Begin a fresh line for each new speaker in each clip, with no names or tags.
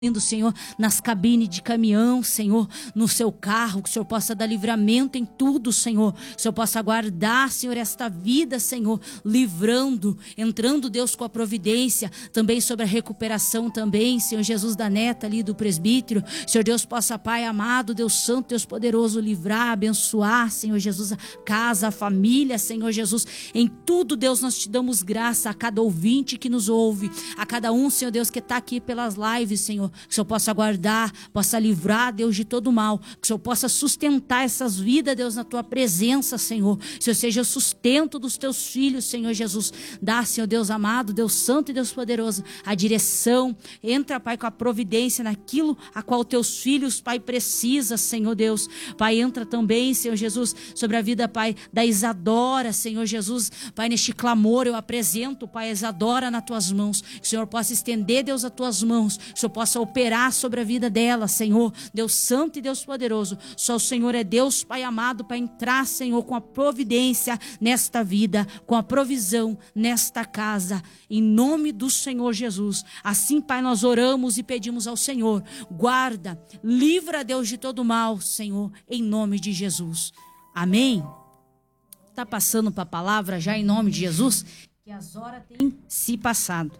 Senhor, nas cabines de caminhão, Senhor, no seu carro, que o Senhor possa dar livramento em tudo, Senhor, que o Senhor possa guardar, Senhor, esta vida, Senhor, livrando, entrando, Deus, com a providência, também sobre a recuperação também, Senhor Jesus, da neta ali do presbítero, Senhor Deus, possa, Pai amado, Deus santo, Deus poderoso, livrar, abençoar, Senhor Jesus, a casa, a família, Senhor Jesus, em tudo, Deus, nós te damos graça a cada ouvinte que nos ouve, a cada um, Senhor Deus, que está aqui pelas lives, Senhor, que o Senhor possa guardar, possa livrar, Deus, de todo mal, que o Senhor possa sustentar essas vidas, Deus, na tua presença, Senhor, que o Senhor seja o sustento dos teus filhos, Senhor Jesus, dá, Senhor Deus amado, Deus santo e Deus poderoso, a direção, entra, Pai, com a providência naquilo a qual teus filhos, Pai, precisa, Senhor Deus, Pai, entra também, Senhor Jesus, sobre a vida, Pai, da Isadora, Senhor Jesus, Pai, neste clamor eu apresento, Pai, a Isadora nas tuas mãos, que o Senhor possa estender, Deus, as tuas mãos, que o Senhor possa operar sobre a vida dela, Senhor, Deus santo e Deus poderoso, só o Senhor é Deus, Pai amado, para entrar, Senhor, com a providência nesta vida, com a provisão nesta casa, em nome do Senhor Jesus, assim, Pai, nós oramos e pedimos ao Senhor, guarda, livra, Deus, de todo mal, Senhor, em nome de Jesus, amém? Está passando para a palavra já em nome de Jesus, que as horas têm se passado.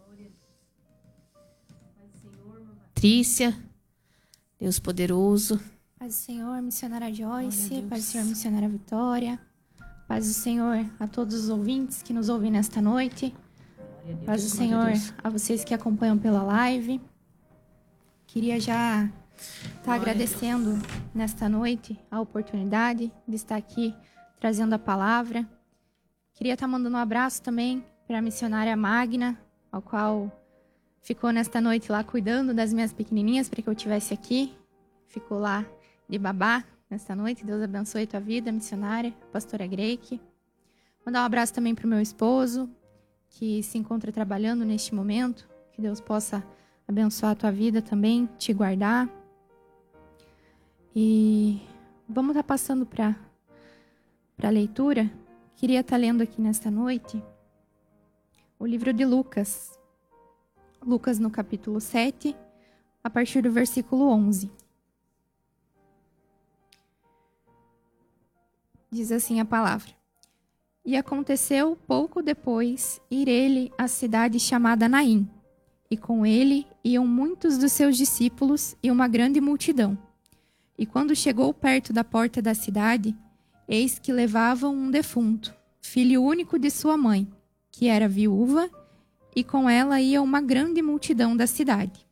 Patrícia, Deus poderoso.
Paz do Senhor, missionária Joyce, paz do Senhor, missionária Vitória, paz do Senhor a todos os ouvintes que nos ouvem nesta noite, paz do Senhor a vocês que acompanham pela live. Queria já estar agradecendo nesta noite a oportunidade de estar aqui trazendo a palavra. Queria estar mandando um abraço também para a missionária Magna, ao qual ficou nesta noite lá cuidando das minhas pequenininhas para que eu estivesse aqui. Ficou lá de babá nesta noite. Deus abençoe a tua vida, missionária, pastora Greike. Mandar um abraço também para o meu esposo, que se encontra trabalhando neste momento. Que Deus possa abençoar a tua vida também, te guardar. E vamos estar passando para a leitura. Queria estar lendo aqui nesta noite o livro de Lucas. Lucas no capítulo 7, a partir do versículo 11. Diz assim a palavra. E aconteceu pouco depois ir ele à cidade chamada Naim, e com ele iam muitos dos seus discípulos e uma grande multidão. E quando chegou perto da porta da cidade, eis que levavam um defunto, filho único de sua mãe, que era viúva, e com ela ia uma grande multidão da cidade.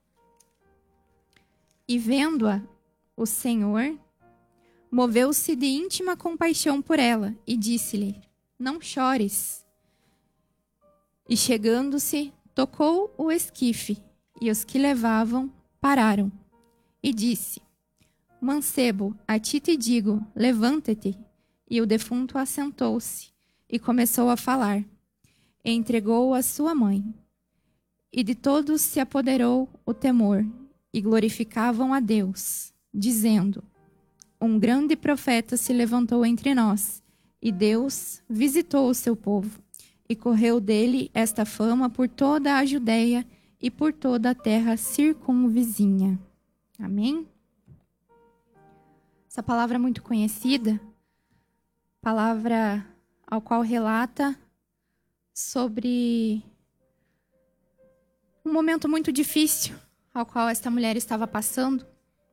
E vendo-a, o Senhor moveu-se de íntima compaixão por ela e disse-lhe, não chores. E chegando-se, tocou o esquife, e os que levavam pararam. E disse, mancebo, a ti te digo, levanta-te. E o defunto assentou-se e começou a falar. E entregou-o à sua mãe. E de todos se apoderou o temor, e glorificavam a Deus, dizendo, um grande profeta se levantou entre nós, e Deus visitou o seu povo, e correu dele esta fama por toda a Judeia e por toda a terra circunvizinha. Amém? Essa palavra é muito conhecida, palavra ao qual relata sobre um momento muito difícil ao qual esta mulher estava passando.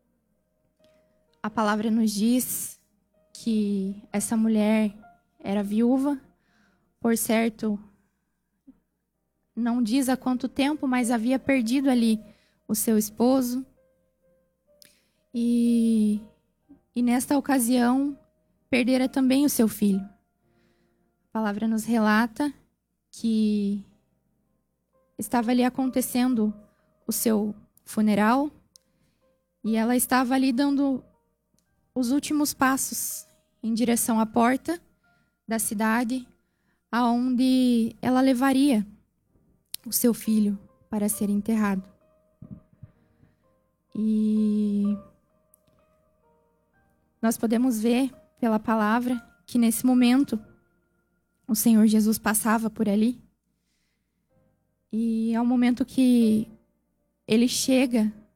A palavra nos diz que essa mulher era viúva, por certo, não diz há quanto tempo, mas havia perdido ali o seu esposo. E nesta ocasião, perdera também o seu filho. A palavra nos relata que estava ali acontecendo o seu funeral e ela estava ali dando os últimos passos em direção à porta da cidade, aonde ela levaria o seu filho para ser enterrado. E nós podemos ver pela palavra que nesse momento o Senhor Jesus passava por ali. E é um momento que ele chega